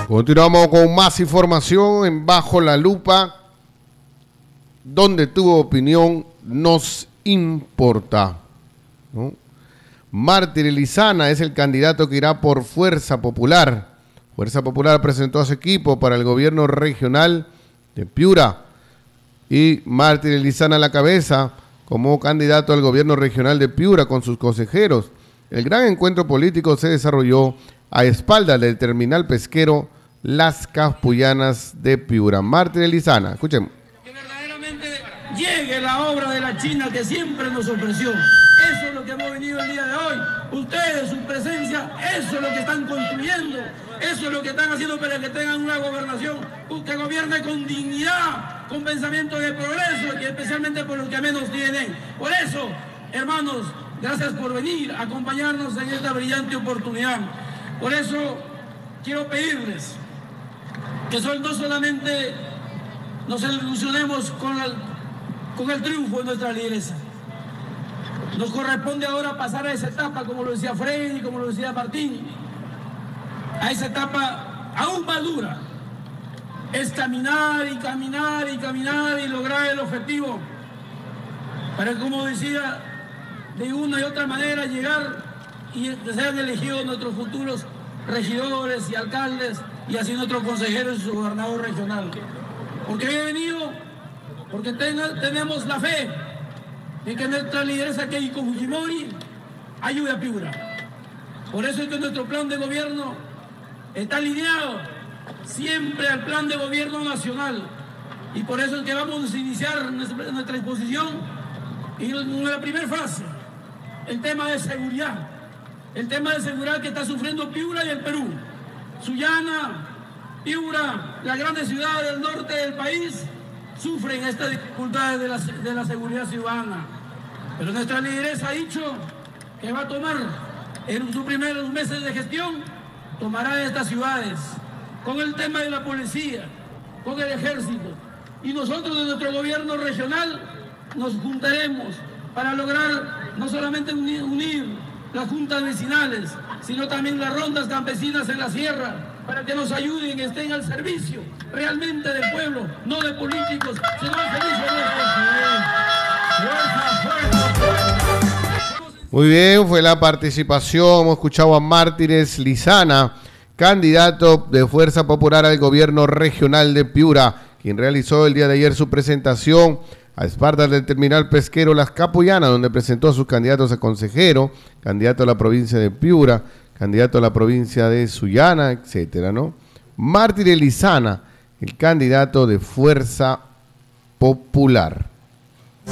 Continuamos con más información en Bajo la Lupa, donde tu opinión nos importa, ¿no? Mártir Elizana es el candidato que irá por Fuerza Popular. Fuerza Popular presentó a su equipo para el gobierno regional de Piura y Mártir Elizana a la cabeza como candidato al gobierno regional de Piura con sus consejeros. El gran encuentro político se desarrolló a espaldas del terminal pesquero Las Caspullanas de Piura. Mártir Elizana, escuchemos. Que verdaderamente llegue la obra de la China que siempre nos ofreció. Eso es lo que hemos venido el día de hoy. Ustedes, su presencia, eso es lo que están construyendo. Eso es lo que están haciendo para que tengan una gobernación que gobierne con dignidad, con pensamiento de progreso y especialmente por los que menos tienen. Por eso, hermanos, gracias por venir a acompañarnos en esta brillante oportunidad. Por eso quiero pedirles que no solamente nos ilusionemos con el triunfo de nuestra lideresa. Nos corresponde ahora pasar a esa etapa, como lo decía Freddy, como lo decía Martín, a esa etapa aún más dura. Es caminar y caminar y caminar y lograr el objetivo para, como decía, de una y otra manera llegar y sean elegidos nuestros futuros regidores y alcaldes y así nuestros consejeros y su gobernador regional. Porque he venido, porque tenemos la fe en que nuestra lideresa Keiko Fujimori ayude a Piura. Por eso es que nuestro plan de gobierno está alineado siempre al plan de gobierno nacional. Y por eso es que vamos a iniciar nuestra exposición en la primera fase, el tema de seguridad. El tema de seguridad que está sufriendo Piura y el Perú. Sullana, Piura, las grandes ciudades del norte del país sufren estas dificultades de la seguridad ciudadana. Pero nuestra lideresa ha dicho que va a tomar en sus primeros meses de gestión, tomará estas ciudades con el tema de la policía, con el ejército. Y nosotros de nuestro gobierno regional nos juntaremos para lograr no solamente unir las juntas vecinales, sino también las rondas campesinas en la sierra, para que nos ayuden y estén al servicio realmente del pueblo, no de políticos, sino al servicio de nuestros ciudadanos. Muy bien, fue la participación. Hemos escuchado a Mártir Elizana, candidato de Fuerza Popular al gobierno regional de Piura, quien realizó el día de ayer su presentación a espaldas del terminal pesquero Las Caspullanas, donde presentó a sus candidatos a consejero, candidato a la provincia de Piura, candidato a la provincia de Sullana, etcétera, ¿no? Mártir Elizana, el candidato de Fuerza Popular.